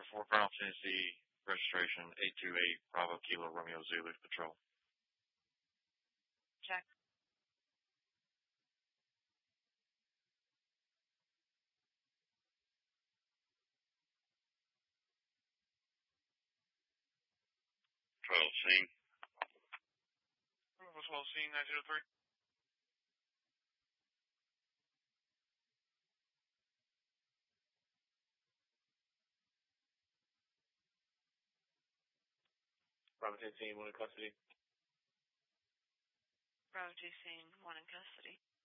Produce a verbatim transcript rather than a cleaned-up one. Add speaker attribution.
Speaker 1: four, Final Tennessee, registration eight two eight, Bravo Kilo Romeo Zulu Patrol.
Speaker 2: Check.
Speaker 1: twelve, scene.
Speaker 3: Bravo twelve, scene nine zero three.
Speaker 4: Bravo two, scene one in custody.
Speaker 2: Bravo two, scene one in custody.